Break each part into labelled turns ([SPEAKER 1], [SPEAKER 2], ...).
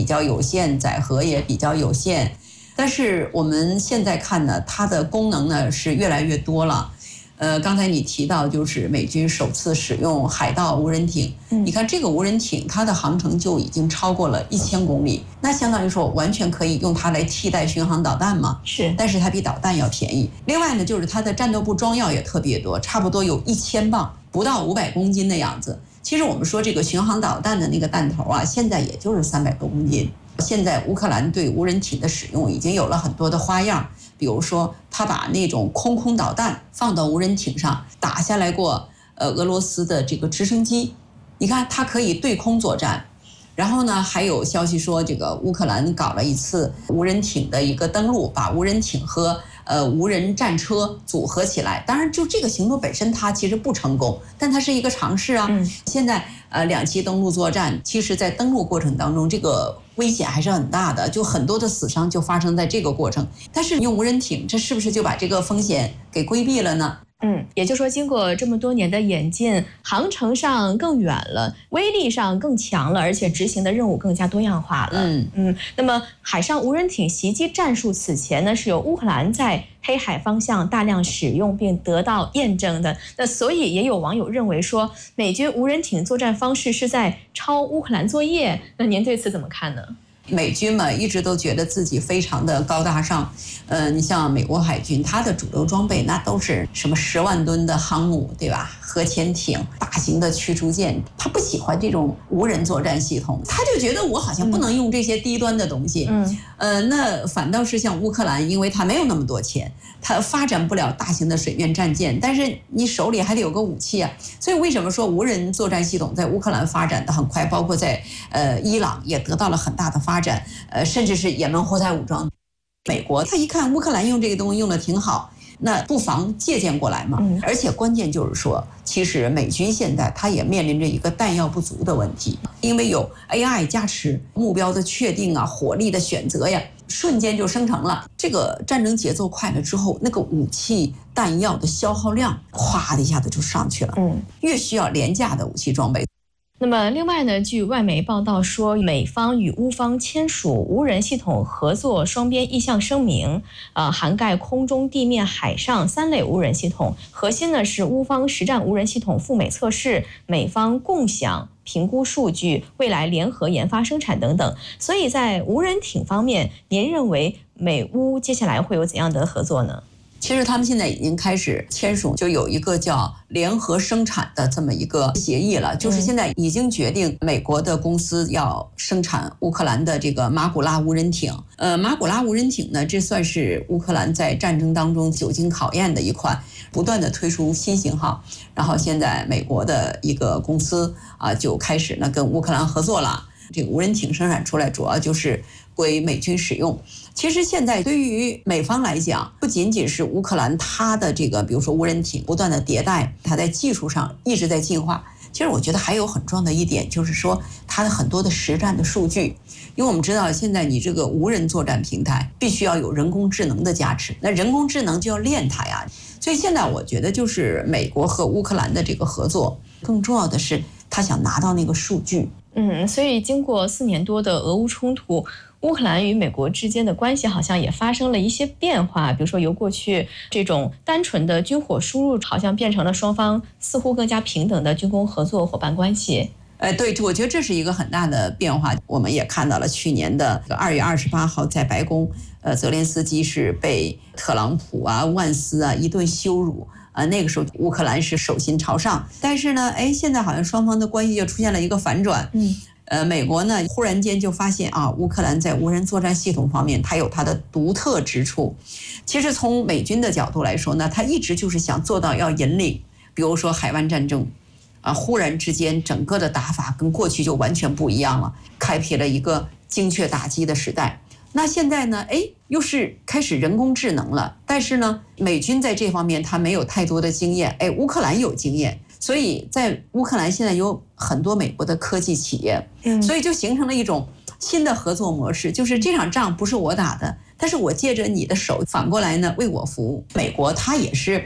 [SPEAKER 1] 比较有限，载荷也比较有限。但是我们现在看呢，它的功能呢是越来越多了。刚才你提到就是美军首次使用海盗无人艇，你看这个无人艇它的航程就已经超过了1000公里，那相当于说完全可以用它来替代巡航导弹嘛。
[SPEAKER 2] 是，
[SPEAKER 1] 但是它比导弹要便宜。另外呢，就是它的战斗部装药也特别多，差不多有1000磅，不到500公斤的样子。其实我们说这个巡航导弹的那个弹头啊，现在也就是300多公斤。现在乌克兰对无人艇的使用已经有了很多的花样，比如说他把那种空导弹放到无人艇上，打下来过俄罗斯的这个直升机，你看它可以对空作战。然后呢，还有消息说这个乌克兰搞了一次无人艇的一个登陆，把无人艇和无人战车组合起来。当然就这个行动本身它其实不成功，但它是一个尝试啊。现在2栖登陆作战，其实在登陆过程当中这个危险还是很大的，就很多的死伤就发生在这个过程。但是用无人艇，这是不是就把这个风险给规避了呢？
[SPEAKER 2] 也就是说经过这么多年的演进，航程上更远了，威力上更强了，而且执行的任务更加多样化了。那么海上无人艇袭击战术此前呢是由乌克兰在黑海方向大量使用并得到验证的，那所以也有网友认为说美军无人艇作战方式是在抄乌克兰作业，那您对此怎么看呢？
[SPEAKER 1] 美军嘛，一直都觉得自己非常的高大上。你像美国海军，它的主流装备那都是什么10万吨的航母，对吧？核潜艇、大型的驱逐舰，他不喜欢这种无人作战系统，他就觉得我好像不能用这些低端的东西。那反倒是像乌克兰，因为他没有那么多钱，他发展不了大型的水面战舰，但是你手里还得有个武器啊。所以为什么说无人作战系统在乌克兰发展的很快，包括在伊朗也得到了很大的发展，甚至是也门胡塞武装。美国他一看乌克兰用这个东西用的挺好，那不妨借鉴过来嘛。而且关键就是说，其实美军现在他也面临着一个弹药不足的问题，因为有 AI 加持，目标的确定啊，火力的选择呀，瞬间就生成了。这个战争节奏快了之后，那个武器弹药的消耗量咵的一下子就上去了。越需要廉价的武器装备。
[SPEAKER 2] 那么另外呢，据外媒报道说，美方与乌方签署无人系统合作双边意向声明，涵盖空中、地面、海上3类无人系统，核心呢是乌方实战无人系统赴美测试，美方共享评估数据，未来联合研发生产等等。所以在无人艇方面，您认为美乌接下来会有怎样的合作呢？
[SPEAKER 1] 其实他们现在已经开始签署，就有一个叫联合生产的这么一个协议了，就是现在已经决定美国的公司要生产乌克兰的这个马古拉无人艇。马古拉无人艇呢，这算是乌克兰在战争当中久经考验的一款，不断的推出新型号。然后现在美国的一个公司就开始呢跟乌克兰合作了。这个无人艇生产出来主要就是归美军使用。其实现在对于美方来讲，不仅仅是乌克兰它的这个比如说无人艇不断的迭代，它在技术上一直在进化。其实我觉得还有很重要的一点就是说它的很多的实战的数据，因为我们知道现在你这个无人作战平台必须要有人工智能的加持，那人工智能就要练它呀。所以现在我觉得就是美国和乌克兰的这个合作，更重要的是他想拿到那个数据。
[SPEAKER 2] 所以经过4年多的俄乌冲突，乌克兰与美国之间的关系好像也发生了一些变化，比如说由过去这种单纯的军火输入，好像变成了双方似乎更加平等的军工合作伙伴关系。
[SPEAKER 1] 对，我觉得这是一个很大的变化。我们也看到了去年的2月28号在白宫，泽连斯基是被特朗普万斯一顿羞辱。那个时候乌克兰是手心朝上，但是呢，现在好像双方的关系就出现了一个反转。美国呢忽然间就发现乌克兰在无人作战系统方面它有它的独特之处。其实从美军的角度来说呢，他一直就是想做到要引领，比如说海湾战争忽然之间整个的打法跟过去就完全不一样了，开辟了一个精确打击的时代。那现在呢，又是开始人工智能了，但是呢，美军在这方面他没有太多的经验，乌克兰有经验，所以在乌克兰现在有很多美国的科技企业，所以就形成了一种新的合作模式，就是这场仗不是我打的，但是我借着你的手反过来呢为我服务。美国它也是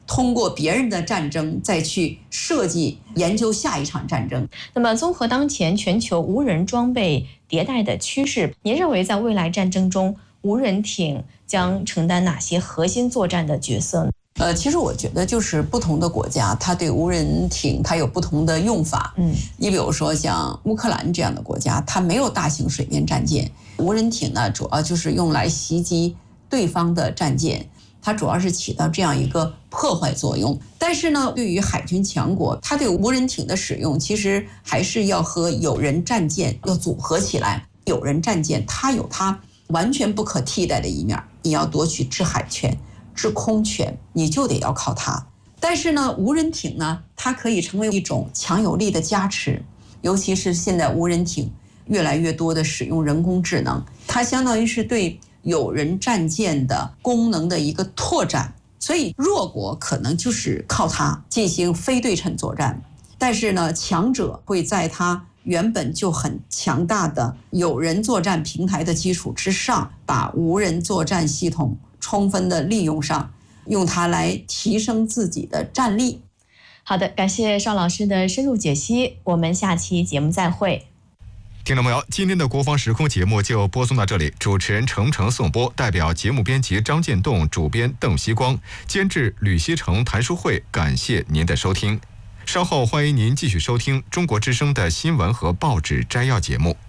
[SPEAKER 1] 通过别人的战争再去设计研究下一场战争。
[SPEAKER 2] 那么综合当前全球无人装备迭代的趋势，您认为在未来战争中，无人艇将承担哪些核心作战的角色呢？
[SPEAKER 1] 其实我觉得就是不同的国家，它对无人艇它有不同的用法。你比如说像乌克兰这样的国家，它没有大型水面战舰，无人艇呢主要就是用来袭击对方的战舰，它主要是起到这样一个破坏作用。但是呢，对于海军强国，它对无人艇的使用其实还是要和有人战舰要组合起来。有人战舰它有它完全不可替代的一面，你要夺取制海权、制空权，你就得要靠它。但是呢，无人艇呢，它可以成为一种强有力的加持，尤其是现在无人艇越来越多的使用人工智能，它相当于是对有人战舰的功能的一个拓展。所以弱国可能就是靠它进行非对称作战，但是呢，强者会在它原本就很强大的有人作战平台的基础之上，把无人作战系统充分的利用上，用它来提升自己的战力。
[SPEAKER 2] 好的，感谢邵老师的深入解析，我们下期节目再会。
[SPEAKER 3] 听众朋友，今天的国防时空节目就播送到这里，主持人程程颂播，代表节目编辑张建栋，主编邓锡光，监制吕锡成、谭淑慧，感谢您的收听。稍后欢迎您继续收听中国之声的新闻和报纸摘要节目。